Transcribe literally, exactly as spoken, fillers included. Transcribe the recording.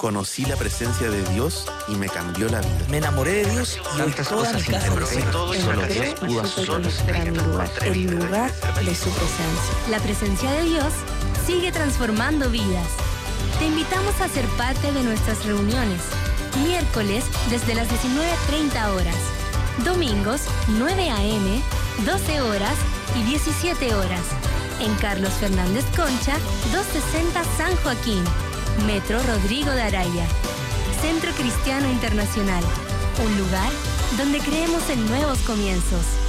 Conocí la presencia de Dios y me cambió la vida. Me enamoré de Dios y hoy Tantas toda mi cosas casa increíbles. es Todo solo solo Dios Dios pudo pudo hacer. solo el lugar, el lugar de su presencia. La presencia de Dios sigue transformando vidas. Te invitamos a ser parte de nuestras reuniones. Miércoles desde las diecinueve treinta horas. Domingos nueve a eme, doce horas y diecisiete horas. En Carlos Fernández Concha, doscientos sesenta San Joaquín. Metro Rodrigo de Araya. Centro Cristiano Internacional. Un lugar donde creemos en nuevos comienzos.